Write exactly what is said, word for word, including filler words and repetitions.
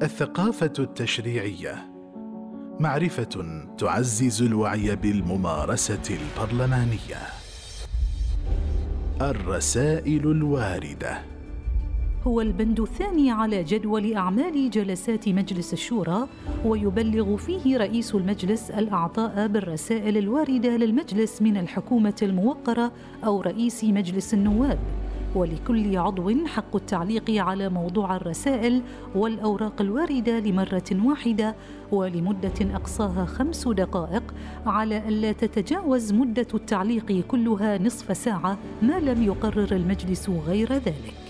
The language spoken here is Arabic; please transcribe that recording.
الثقافة التشريعية، معرفة تعزز الوعي بالممارسة البرلمانية. الرسائل الواردة هو البند الثاني على جدول أعمال جلسات مجلس الشورى، ويبلغ فيه رئيس المجلس الأعضاء بالرسائل الواردة للمجلس من الحكومة الموقرة أو رئيس مجلس النواب، ولكل عضو حق التعليق على موضوع الرسائل والأوراق الواردة لمرة واحدة ولمدة أقصاها خمس دقائق، على ألا تتجاوز مدة التعليق كلها نصف ساعة ما لم يقرر المجلس غير ذلك.